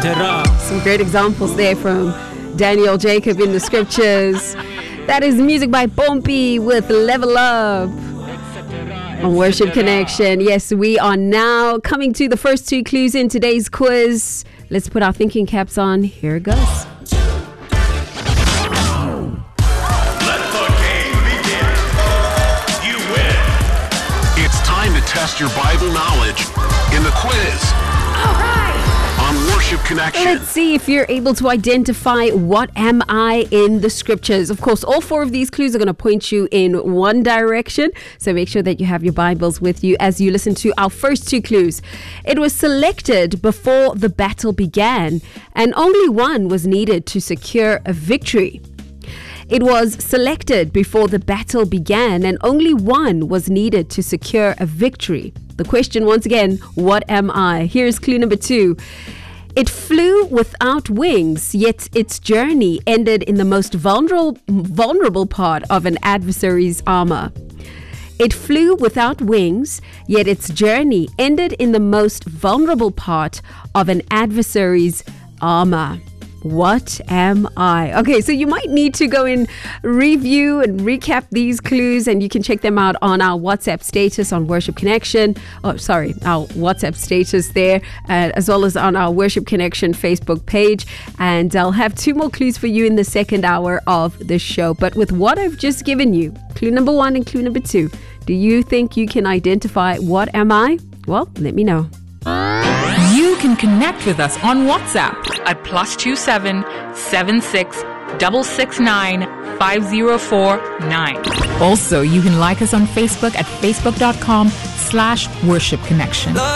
Some great examples there from Daniel Jacob in the scriptures. That is music by Pompi with Level Up on Worship Connection. Yes, we are now coming to the first two clues in today's quiz. Let's put our thinking caps on. Here it goes. Let the game begin. You win. It's time to test your Bible knowledge in the quiz. All right. On Worship Connection. Let's see if you're able to identify what am I in the scriptures. Of course, all four of these clues are going to point you in one direction. So make sure that you have your Bibles with you as you listen to our first two clues. It was selected before the battle began, and only one was needed to secure a victory. It was selected before the battle began, and only one was needed to secure a victory. The question once again, what am I? Here's clue number 2. It flew without wings, yet its journey ended in the most vulnerable part of an adversary's armor. It flew without wings, yet its journey ended in the most vulnerable part of an adversary's armor. What am I? Okay, so you might need to go and review and recap these clues, and you can check them out on our WhatsApp status on Worship Connection. Our WhatsApp status there, as well as on our Worship Connection Facebook page. And I'll have 2 more clues for you in the second hour of the show. But with what I've just given you, clue number 1 and clue number 2, do you think you can identify what am I? Well, let me know. You can connect with us on WhatsApp at +27 76 669 5049. Also, you can like us on Facebook at facebook.com/worshipconnection.